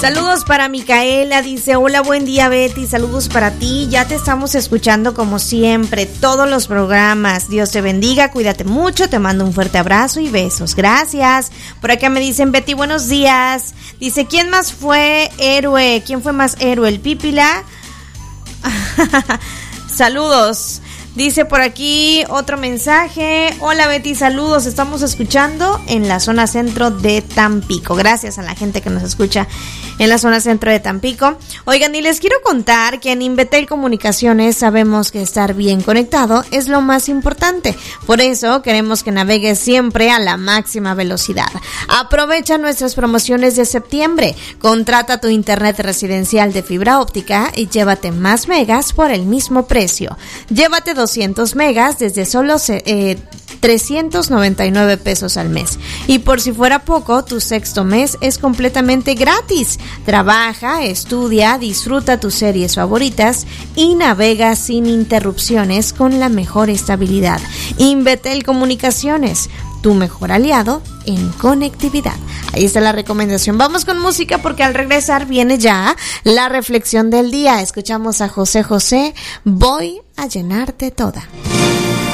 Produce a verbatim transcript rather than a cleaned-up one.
Saludos para Micaela, dice, hola, buen día Betty, saludos para ti, ya te estamos escuchando como siempre, todos los programas, Dios te bendiga, cuídate mucho, te mando un fuerte abrazo y besos, gracias. Por acá me dicen, Betty, buenos días, dice, ¿quién más fue héroe? ¿Quién fue más héroe? ¿El Pípila? Saludos. Dice por aquí otro mensaje. Hola Betty, saludos. Estamos escuchando en la zona centro de Tampico. Gracias a la gente que nos escucha en la zona centro de Tampico. Oigan, y les quiero contar que en Invetel Comunicaciones sabemos que estar bien conectado es lo más importante. Por eso queremos que navegues siempre a la máxima velocidad. Aprovecha nuestras promociones de septiembre. Contrata tu internet residencial de fibra óptica y llévate más megas por el mismo precio. Llévate doscientos megas desde solo eh, trescientos noventa y nueve pesos al mes. Y por si fuera poco, tu sexto mes es completamente gratis. Trabaja, estudia, disfruta tus series favoritas y navega sin interrupciones con la mejor estabilidad. Invetel Comunicaciones, tu mejor aliado en conectividad. Ahí está la recomendación. Vamos con música porque al regresar viene ya la reflexión del día. Escuchamos a José José, Voy a llenarte toda.